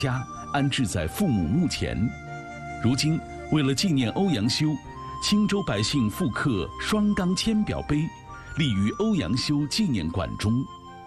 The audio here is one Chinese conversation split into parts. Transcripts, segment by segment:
家安置在父母墓前。如今，为了纪念欧阳修，青州百姓复刻双钢签表碑，立于欧阳修纪念馆中。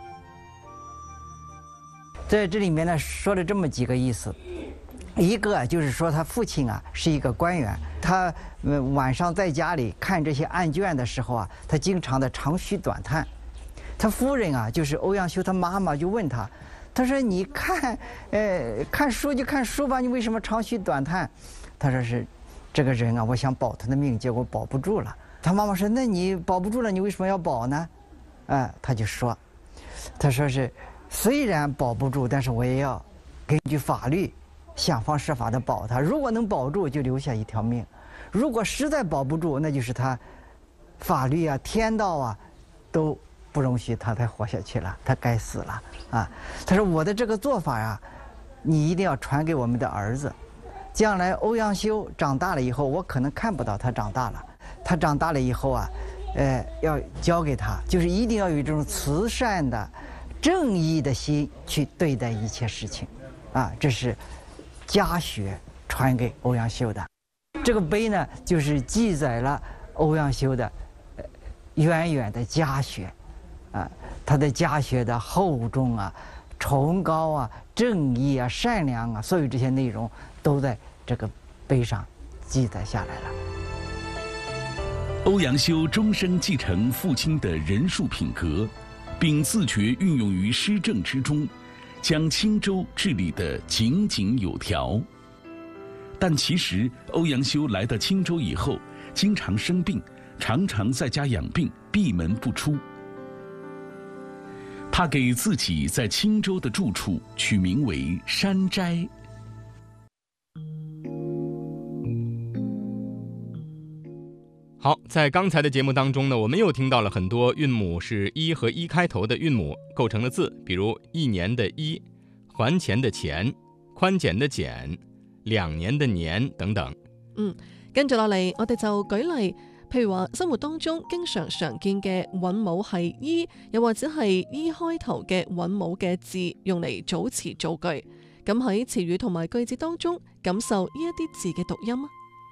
在这里面呢，说了这么几个意思。一个就是说，他父亲啊是一个官员，他晚上在家里看这些案卷的时候啊，他经常的长吁短叹。他夫人啊，就是欧阳修他妈妈就问他，他说：“你看，看书就看书吧，你为什么长吁短叹？”他说是。这个人啊，我想保他的命，结果保不住了。他妈妈说：“那你保不住了，你为什么要保呢？”他就说：“他说是，虽然保不住，但是我也要根据法律想方设法的保他。如果能保住，就留下一条命；如果实在保不住，那就是他法律啊、天道啊都不容许他再活下去了，他该死了啊。”他说：“我的这个做法啊，你一定要传给我们的儿子。将来欧阳修长大了以后，我可能看不到他长大了。他长大了以后啊，要交给他，就是一定要有这种慈善的、正义的心去对待一切事情，啊，这是家学传给欧阳修的。这个碑呢，就是记载了欧阳修的远远的家学，啊，他的家学的厚重啊、崇高啊、正义啊、善良啊，所有这些内容都在这个碑上记载下来了。 欧阳修终生继承父亲的仁术品格，并自觉运用于施政之中，将青州治理得井井有条。但其实欧阳修来到青州以后，经常生病，常常在家养病，闭门不出。他给自己在青州的住处取名为山斋。 好，在刚才的节目当中呢，我们又听到了很多韵母是一和一开头的韵母构成的字，比如一年的一、还錢的錢、寬簡的簡、兩年的年等等。 跟住落嚟，我哋就舉例，譬如話生活當中經常見嘅韻母係一，又或者係一開頭嘅韻母嘅字，用嚟組詞造句。咁喺詞語同埋句子當中，感受呢一啲字嘅讀音啊。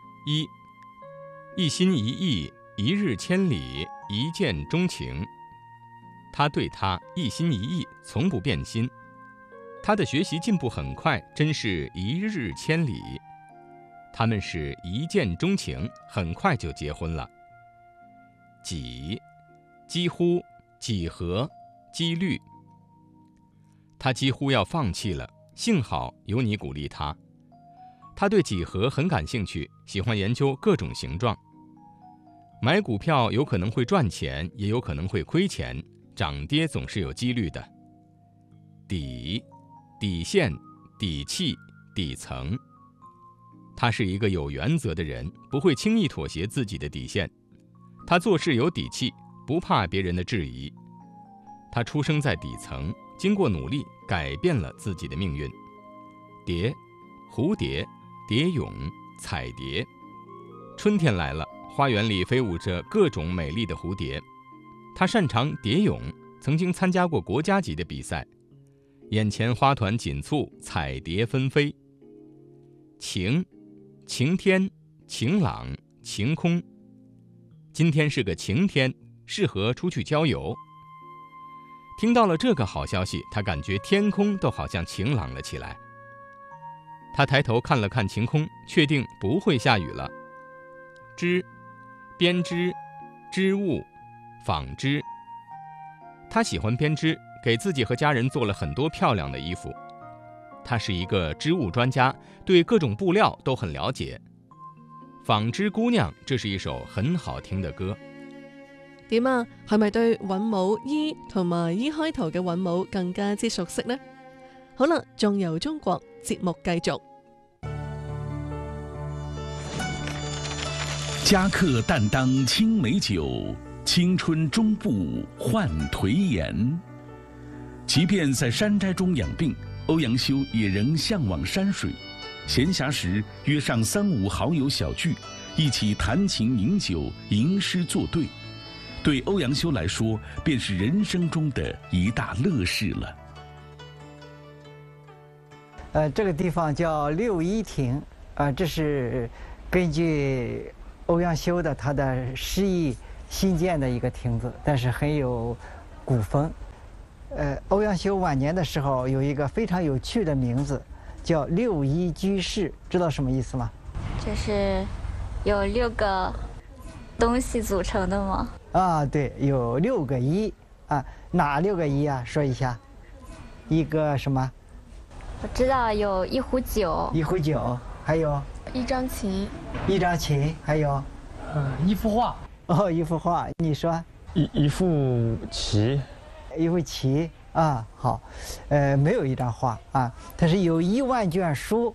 一心一意，一日千里，一見鍾情。他對他一心一意，從不變心。他的學習進步很快，真是一日千里。他們是一見鍾情，很快就結婚了。幾，幾乎、幾何、幾率。他幾乎要放棄了，幸好有你鼓勵他。他對幾何很感興趣，喜歡研究各種形狀。買股票有可能會賺錢，也有可能會虧錢，漲跌總是有幾率的。底，底線、底氣、底層。他是一個有原則的人，不會輕易妥協自己的底線。他做事有底氣，不怕別人的質疑。他出生在底層，經過努力改變了自己的命運。蝶，蝴蝶、蝶蛹、彩蝶。春天來了，花園裡飛舞着各種美麗的蝴蝶。他擅長蝶蛹，曾經參加過國家級的比賽。眼前花團錦簇，彩蝶紛飛。晴，晴天、晴朗、晴空。今天是個晴天，適合出去郊遊。聽到了這個好消息，他感覺天空都好像晴朗了起來。他抬頭看了看晴空，確定不會下雨了。織，編織、織物、紡織。他喜歡編織，給自己和家人做了很多漂亮的衣服。他是一個織物專家，對各種布料都很了解。紡織姑娘，這是一首很好聽的歌。 點啊？係咪對韻母一同埋一開頭嘅韻母更加之熟悉呢？好啦，仲由中國節目繼續。 家客擔當青梅酒，青春終不換頹顏。即便在山寨中養病，歐陽修也仍向往山水。閒暇時約上3、5好友小聚，一起彈琴飲酒，吟詩作對。對歐陽修來說，便是人生中的一大樂事了。 这个地方叫六一亭，这是根据欧阳修的他的诗意新建的一个亭子，但是很有古风。欧阳修晚年的时候有一个非常有趣的名字，叫六一居士，知道什么意思吗？ 就是有6个东西组成的吗？ 对，有6个一哪6个一啊？说一下。一个什么？ 我知道有一壶酒， 一壶酒，还有一张琴， 一张琴，还有一幅画。 一幅画。你说一副棋， 一副棋好，没有一张画但是有1万卷书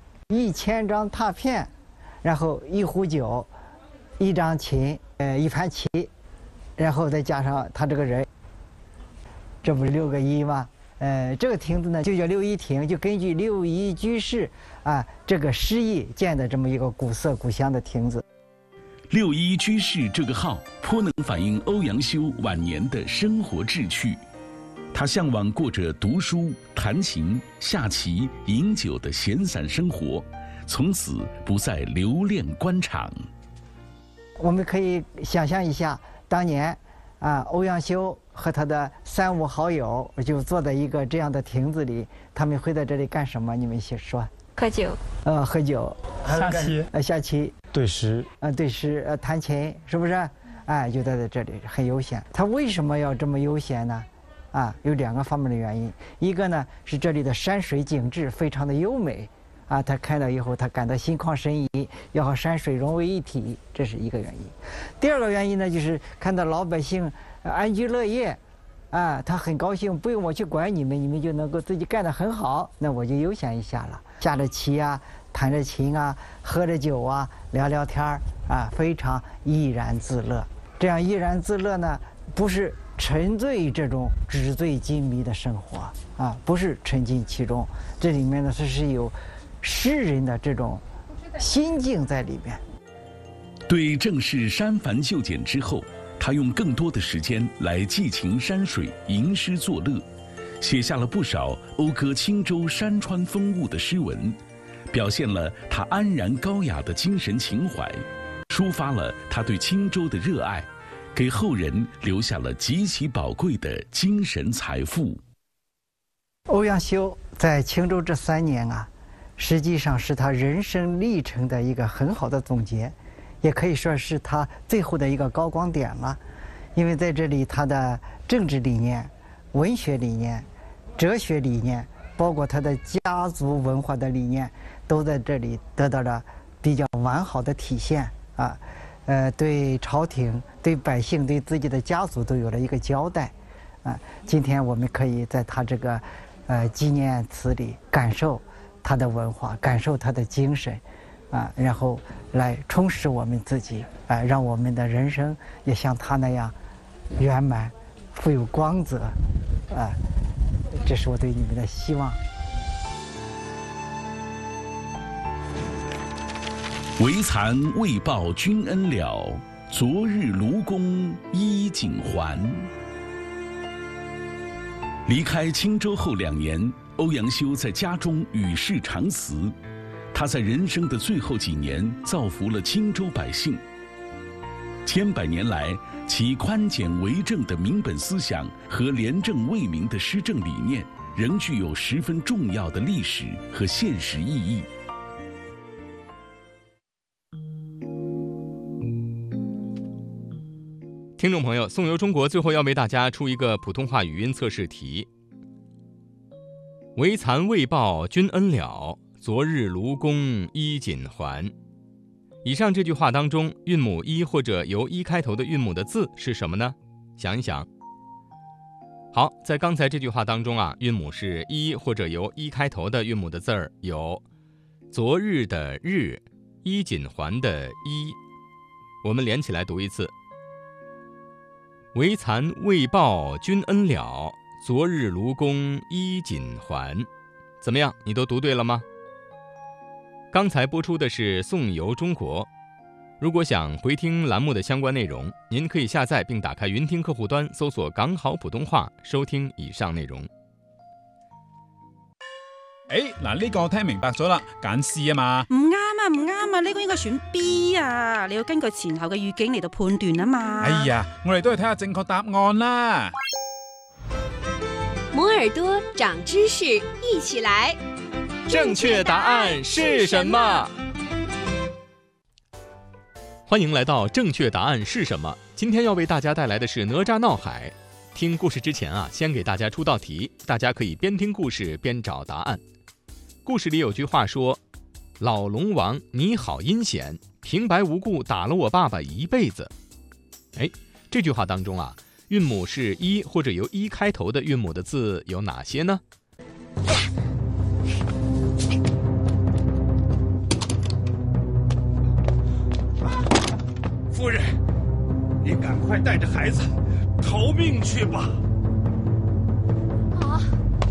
，1000张拓片，然后一壶酒，一张琴，一盘棋，然后再加上他这个人，这不是6个一吗？这个亭子呢就叫六一亭，就根据六一居士这个诗意建的这么一个古色古香的亭子。 六一居士这个号颇能反映欧阳修晚年的生活志趣。他向往过着读书、弹琴、下棋、饮酒的闲散生活，从此不再留恋官场。 我们可以想象一下，当年欧阳修和他的3、5好友就坐在一个这样的亭子里，他们会在这里干什么？你们先说。 喝酒。 喝酒。 下棋。 下棋。 对诗。 对诗。弹琴，是不是？就待在这里很悠闲。他为什么要这么悠闲呢？有2个方面的原因。一个呢是这里的山水景致非常的优美。他看到以后，他感到心旷神怡，要和山水融为一体，这是一个原因。第2个原因呢，就是看到老百姓安居乐业，他很高兴，不用我去管你们，你们就能够自己干得很好，那我就悠闲一下了。下着棋弹着琴喝着酒聊聊天非常怡然自乐。这样怡然自乐呢，不是沉醉这种纸醉金迷的生活不是沉浸其中，这里面呢是有诗人的这种心境在里面。 对正式删繁就简之后，他用更多的时间来寄情山水，吟诗作乐，写下了不少讴歌青州山川风物的诗文，表现了他安然高雅的精神情怀，抒发了他对青州的热爱，给后人留下了极其宝贵的精神财富。 欧阳修在青州这3年实际上是他人生历程的一个很好的总结，也可以说是他最后的一个高光点了。因为在这里，他的政治理念、文学理念、哲学理念，包括他的家族文化的理念，都在这里得到了比较完好的体现对朝廷、对百姓、对自己的家族都有了一个交代今天我们可以在他这个纪念词里感受他的文化，感受他的精神然后来充实我们自己让我们的人生也像他那样圆满、富有光泽这是我对你们的希望。 唯惭未报君恩了，昨日卢公衣锦还。离开青州后2年，欧阳修在家中与世长辞。他在人生的最后几年造福了青州百姓。千百年来，其宽简为政的民本思想和廉政为民的施政理念，仍具有十分重要的历史和现实意义。 听众朋友，宋游中国最后要为大家出一个普通话语音测试题。唯惭未报君恩了，昨日卢公衣锦还。以上这句话当中，韵母一或者由一开头的韵母的字是什么呢？想一想。好，在刚才这句话当中韵母是一或者由一开头的韵母的字儿有昨日的日、衣锦还的衣。我们连起来读一次。唯惭未报君恩了，昨日卢公衣锦还。怎么样，你都读对了吗？刚才播出的是宋游中国。如果想回听栏目的相关内容，您可以下载并打开云听客户端，搜索港好普通话，收听以上内容。 嗱呢個我聽明白咗啦，揀 C 啊嘛。 唔啱啊，唔啱啊，呢個應該選 B 啊，你要根據前後嘅語境嚟到判斷啊嘛。 哎呀，我哋都係睇下正確答案啦。 摩耳朵長知識，一起來。 正確答案是什麼？歡迎來到正確答案是什麼？今天要為大家帶來的是哪吒鬧海。聽故事之前啊，先給大家出道題，大家可以邊聽故事邊找答案。故事裡有句話說：老龍王你好陰險，平白無故打了我爸爸一輩子。這句話當中啊，韻母是一或者由一開頭的韻母的字有哪些呢？ 夫人，你趕快帶着孩子逃命去吧。 啊！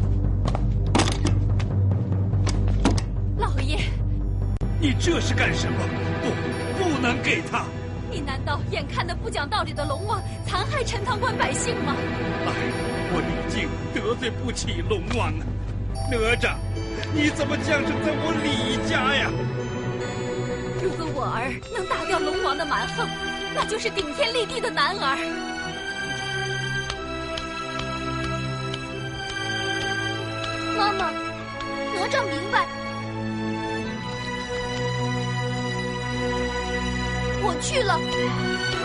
老爺， 你這是幹什麼？不能給他！ 你難道眼看着不講道理的龍王殘害陳塘關百姓嗎？ 哎，我李靖得罪不起龍王啊！哪吒，你怎麼降生在我李家呀？ 如果我兒能打掉龍王的蠻橫，那就是頂天立地的男兒。媽媽，哪吒明白，我去了。